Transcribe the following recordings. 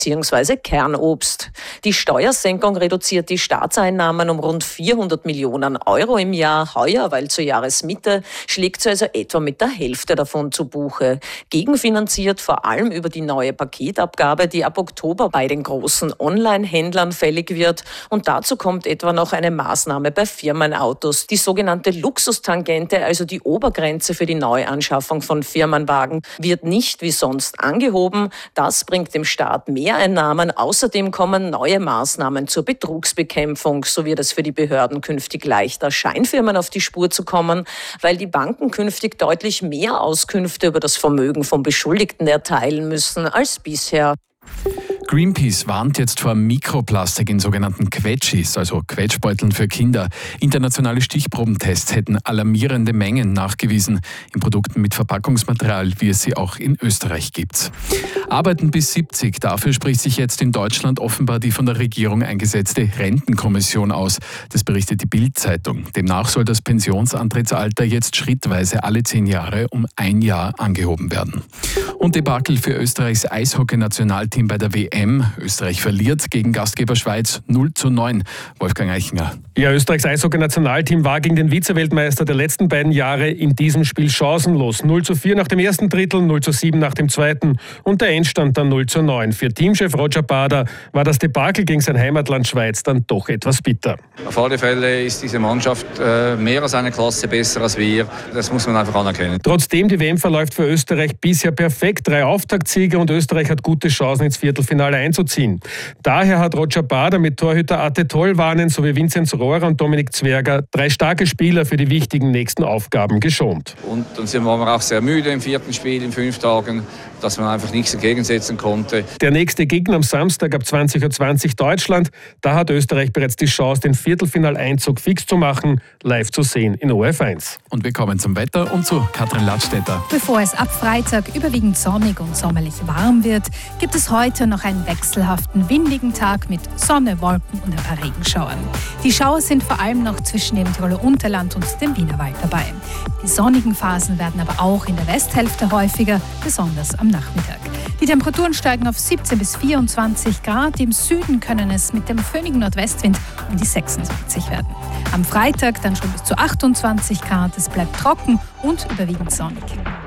bzw. Kernobst. Die Steuersenkung reduziert die Staatseinnahmen um rund 400 Millionen Euro im Jahr. Heuer, weil zur Jahresmitte, schlägt sie also etwa mit der Hälfte davon zu Buche. Gegenfinanziert vor allem über die neue Paketabgabe, die ab Oktober bei den großen Online-Händlern fällig wird. Und dazu kommt etwa noch eine Maßnahme bei Firmenautos. Die sogenannte Luxustangente, also die Obergrenze für die Neuanschaffung von Firmenwagen, wird nicht wie sonst angehoben. Das bringt dem Staat Mehreinnahmen. Außerdem kommen neue Maßnahmen zur Betrugsbekämpfung. So wird es für die Behörden künftig leichter, Scheinfirmen auf die Spur zu kommen, weil die Banken künftig deutlich mehr Auskünfte über das Vermögen von Beschuldigten erteilen müssen als bisher. Greenpeace warnt jetzt vor Mikroplastik in sogenannten Quetschis, also Quetschbeuteln für Kinder. Internationale Stichprobentests hätten alarmierende Mengen nachgewiesen in Produkten mit Verpackungsmaterial, wie es sie auch in Österreich gibt. Arbeiten bis 70, dafür spricht sich jetzt in Deutschland offenbar die von der Regierung eingesetzte Rentenkommission aus. Das berichtet die Bild-Zeitung. Demnach soll das Pensionsantrittsalter jetzt schrittweise alle 10 Jahre um 1 Jahr angehoben werden. Und Debakel für Österreichs Eishockey-Nationalteam bei der WM. Österreich verliert gegen Gastgeber Schweiz 0:9. Wolfgang Eichinger. Ja, Österreichs Eishockey-Nationalteam war gegen den Vize-Weltmeister der letzten beiden Jahre in diesem Spiel chancenlos. 0:4 nach dem ersten Drittel, 0:7 nach dem zweiten und der Endstand dann 0:9. Für Teamchef Roger Bader war das Debakel gegen sein Heimatland Schweiz dann doch etwas bitter. Auf alle Fälle ist diese Mannschaft mehr als eine Klasse besser als wir. Das muss man einfach anerkennen. Trotzdem, die WM verläuft für Österreich bisher perfekt. 3 Auftaktsiege und Österreich hat gute Chancen ins Viertelfinale einzuziehen. Daher hat Roger Bader mit Torhüter Atte Tollwanen sowie Vinzenz Rohrer und Dominik Zwerger 3 starke Spieler für die wichtigen nächsten Aufgaben geschont. Und dann waren wir auch sehr müde im 4. Spiel in 5 Tagen, dass man einfach nichts entgegensetzen konnte. Der nächste Gegner am Samstag ab 20:20 Uhr Deutschland. Da hat Österreich bereits die Chance, den Viertelfinaleinzug fix zu machen, live zu sehen in ORF1. Und wir kommen zum Wetter und zu Katrin Ladstätter. Bevor es ab Freitag überwiegend sonnig und sommerlich warm wird, gibt es heute noch einen wechselhaften, windigen Tag mit Sonne, Wolken und ein paar Regenschauern. Die Schauer sind vor allem noch zwischen dem Tiroler Unterland und dem Wienerwald dabei. Die sonnigen Phasen werden aber auch in der Westhälfte häufiger, besonders am Nachmittag. Die Temperaturen steigen auf 17 bis 24 Grad. Im Süden können es mit dem föhnigen Nordwestwind um die 26 werden. Am Freitag dann schon bis zu 28 Grad. Es bleibt trocken und überwiegend sonnig.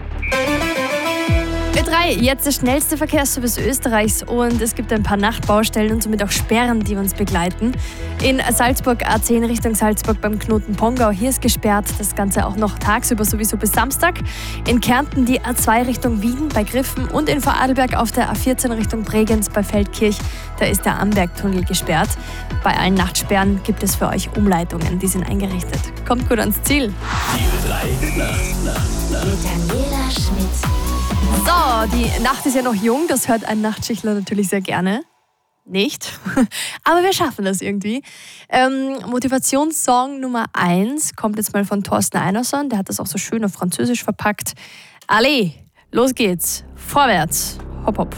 Ö3, jetzt der schnellste Verkehrsservice Österreichs und es gibt ein paar Nachtbaustellen und somit auch Sperren, die uns begleiten. In Salzburg A10 Richtung Salzburg beim Knoten Pongau, hier ist gesperrt, das Ganze auch noch tagsüber sowieso bis Samstag. In Kärnten die A2 Richtung Wien bei Griffen und in Vorarlberg auf der A14 Richtung Bregenz bei Feldkirch, da ist der Ambergtunnel gesperrt. Bei allen Nachtsperren gibt es für euch Umleitungen, die sind eingerichtet. Kommt gut ans Ziel. Die 3 Nacht. Mit Daniela Schmidt. So, die Nacht ist ja noch jung, das hört ein Nachtschichtler natürlich sehr gerne. Nicht, aber wir schaffen das irgendwie. Motivationssong Nummer 1 kommt jetzt mal von Thorsten Einerson, der hat das auch so schön auf Französisch verpackt. Allez, los geht's, vorwärts, hopp hopp.